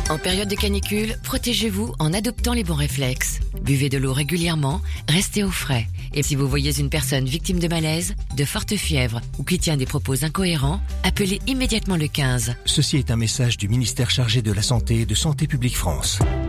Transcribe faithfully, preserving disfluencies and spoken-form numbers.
En période de canicule, protégez-vous en adoptant les bons réflexes. Buvez de l'eau régulièrement, restez au frais. Et si vous voyez une personne victime de malaise, de forte fièvre ou qui tient des propos incohérents, appelez immédiatement le quinze. Ceci est un message du ministère chargé de la Santé et de Santé publique France.